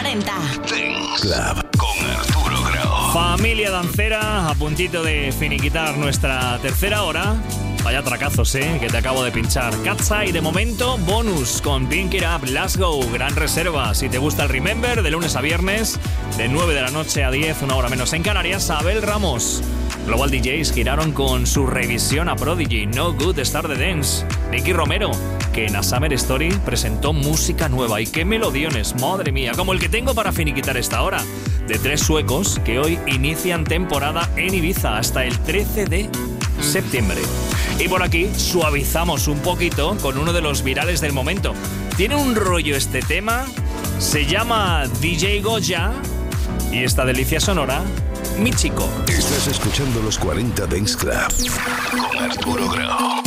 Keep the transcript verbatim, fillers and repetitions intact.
cuarenta. Dance Club con Arturo Grau. Familia dancera, a puntito de finiquitar nuestra tercera hora. Vaya tracazos, ¿eh? Que te acabo de pinchar. Cat's Eye, de momento, bonus con Pink It Up, Let's Go, gran reserva. Si te gusta el Remember, de lunes a viernes, de nueve de la noche a diez, una hora menos en Canarias, Abel Ramos. Global D Js giraron con su revisión a Prodigy, No Good Star the Dance. Nicky Romero, que en A Summer Story presentó música nueva. Y qué melodiones, madre mía, como el que tengo para finiquitar esta hora. De tres suecos que hoy inician temporada en Ibiza hasta el trece de septiembre. Y por aquí suavizamos un poquito con uno de los virales del momento. Tiene un rollo este tema, se llama D J Goya y esta delicia sonora, Mi Chico. Estás escuchando los cuarenta Dance Club con Arturo Grau.